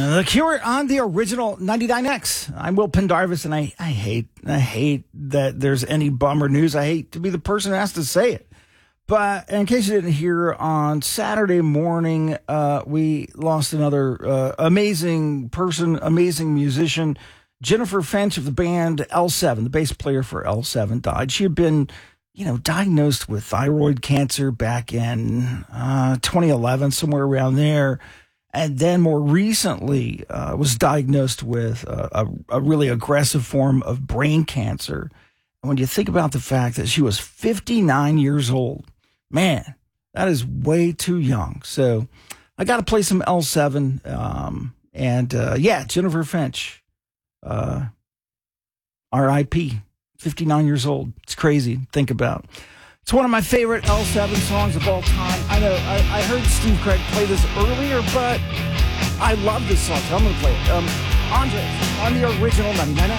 The Cure on the original 99X. I'm Will Pendarvis, and I hate that there's any bummer news. I hate to be the person who has to say it. But in case you didn't hear, on Saturday morning, we lost another amazing person, amazing musician. Jennifer Finch of the band L7, the bass player for L7, died. She had been, diagnosed with thyroid cancer back in 2011, somewhere around there. And then more recently was diagnosed with a really aggressive form of brain cancer. And when you think about the fact that she was 59 years old, man, that is way too young. So I got to play some L7. Jennifer Finch, R.I.P., 59 years old. It's crazy to think about. It's one of my favorite L7 songs of all time. I know I heard Steve Craig play this earlier, but I love this song, so I'm going to play it. Andre on the original 99X.